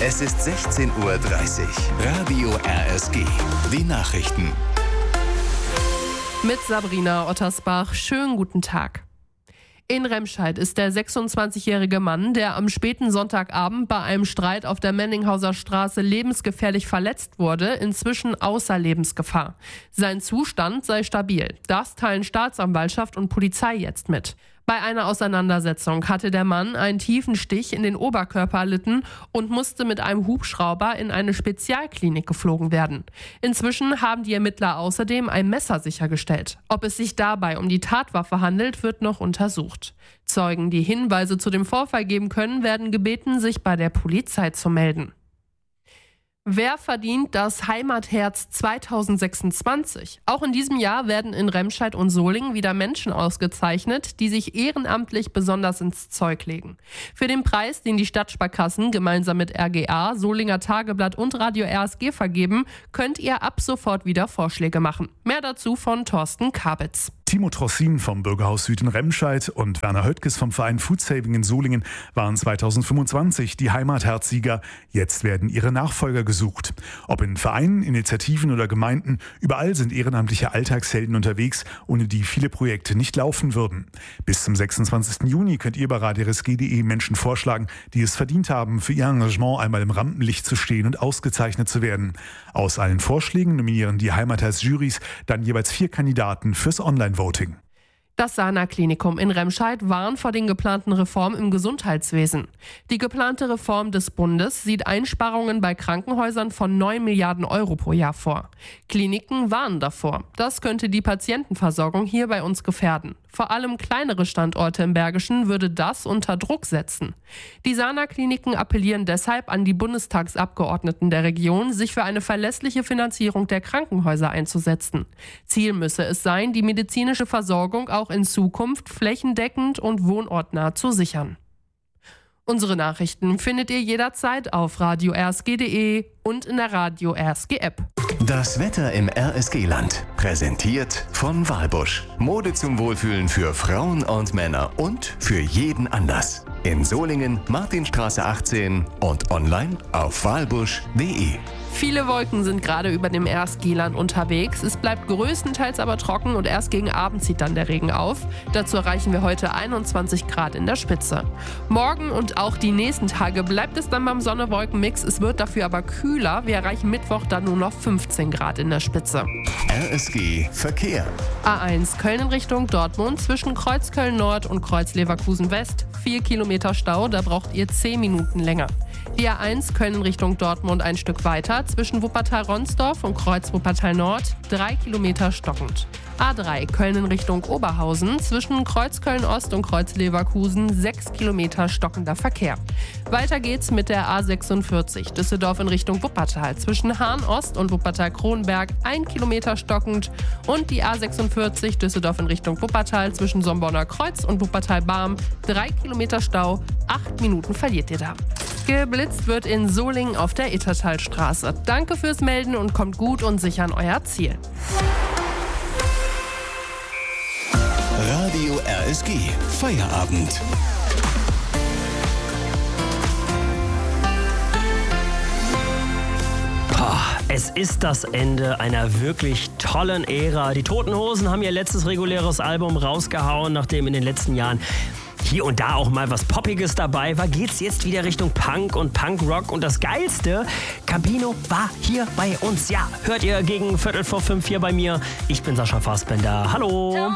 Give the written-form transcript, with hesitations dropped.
Es ist 16:30 Uhr. Radio RSG. Die Nachrichten. Mit Sabrina Ottersbach. Schönen guten Tag. In Remscheid ist der 26-jährige Mann, der am späten Sonntagabend bei einem Streit auf der Menninghauser Straße lebensgefährlich verletzt wurde, inzwischen außer Lebensgefahr. Sein Zustand sei stabil. Das teilen Staatsanwaltschaft und Polizei jetzt mit. Bei einer Auseinandersetzung hatte der Mann einen tiefen Stich in den Oberkörper erlitten und musste mit einem Hubschrauber in eine Spezialklinik geflogen werden. Inzwischen haben die Ermittler außerdem ein Messer sichergestellt. Ob es sich dabei um die Tatwaffe handelt, wird noch untersucht. Zeugen, die Hinweise zu dem Vorfall geben können, werden gebeten, sich bei der Polizei zu melden. Wer verdient das Heimatherz 2026? Auch in diesem Jahr werden in Remscheid und Solingen wieder Menschen ausgezeichnet, die sich ehrenamtlich besonders ins Zeug legen. Für den Preis, den die Stadtsparkassen gemeinsam mit RGA, Solinger Tageblatt und Radio RSG vergeben, könnt ihr ab sofort wieder Vorschläge machen. Mehr dazu von Thorsten Kabitz. Timo Trossin vom Bürgerhaus Süd in Remscheid und Werner Höttges vom Verein Food Saving in Solingen waren 2025 die Heimatherzsieger. Jetzt werden ihre Nachfolger gesucht. Ob in Vereinen, Initiativen oder Gemeinden, überall sind ehrenamtliche Alltagshelden unterwegs, ohne die viele Projekte nicht laufen würden. Bis zum 26. Juni könnt ihr bei radiorsg.de Menschen vorschlagen, die es verdient haben, für ihr Engagement einmal im Rampenlicht zu stehen und ausgezeichnet zu werden. Aus allen Vorschlägen nominieren die Heimatherzjurys dann jeweils 4 Kandidaten fürs Online-Voting. Das Sana-Klinikum in Remscheid warnt vor den geplanten Reformen im Gesundheitswesen. Die geplante Reform des Bundes sieht Einsparungen bei Krankenhäusern von 9 Milliarden Euro pro Jahr vor. Kliniken warnen davor. Das könnte die Patientenversorgung hier bei uns gefährden. Vor allem kleinere Standorte im Bergischen würde das unter Druck setzen. Die Sana-Kliniken appellieren deshalb an die Bundestagsabgeordneten der Region, sich für eine verlässliche Finanzierung der Krankenhäuser einzusetzen. Ziel müsse es sein, die medizinische Versorgung auch in Zukunft flächendeckend und wohnortnah zu sichern. Unsere Nachrichten findet ihr jederzeit auf radiorsg.de und in der Radio RSG App. Das Wetter im RSG-Land. Präsentiert von Walbusch. Mode zum Wohlfühlen für Frauen und Männer und für jeden Anlass. In Solingen, Martinstraße 18 und online auf walbusch.de. Viele Wolken sind gerade über dem RSG-Land unterwegs. Es bleibt größtenteils aber trocken und erst gegen Abend zieht dann der Regen auf. Dazu erreichen wir heute 21 Grad in der Spitze. Morgen und auch die nächsten Tage bleibt es dann beim Sonne-Wolken-Mix. Es wird dafür aber kühler. Wir erreichen Mittwoch dann nur noch 15 Grad in der Spitze. RSG Verkehr. A1 Köln in Richtung Dortmund zwischen Kreuzköln-Nord und Kreuz-Leverkusen-West. 4 Kilometer Stau, da braucht ihr 10 Minuten länger. Die A1 Köln in Richtung Dortmund ein Stück weiter, zwischen Wuppertal-Ronsdorf und Kreuz-Wuppertal-Nord, 3 Kilometer stockend. A3 Köln in Richtung Oberhausen, zwischen Kreuz-Köln-Ost und Kreuz-Leverkusen, 6 Kilometer stockender Verkehr. Weiter geht's mit der A46 Düsseldorf in Richtung Wuppertal, zwischen Hahn-Ost und Wuppertal-Kronberg, 1 Kilometer stockend. Und die A46 Düsseldorf in Richtung Wuppertal, zwischen Sombonner Kreuz und Wuppertal-Barm, 3 Kilometer Stau, 8 Minuten verliert ihr da. Geblitzt wird in Solingen auf der Ittertalstraße. Danke fürs Melden und kommt gut und sicher an euer Ziel. Radio RSG. Feierabend. Es ist das Ende einer wirklich tollen Ära. Die Toten Hosen haben ihr letztes reguläres Album rausgehauen, nachdem in den letzten Jahren hier und da auch mal was Poppiges dabei war, geht's jetzt wieder Richtung Punk und Punkrock. Und das Geilste, Campino war hier bei uns. Ja, hört ihr gegen 4:45 hier bei mir. Ich bin Sascha Fassbender. Hallo.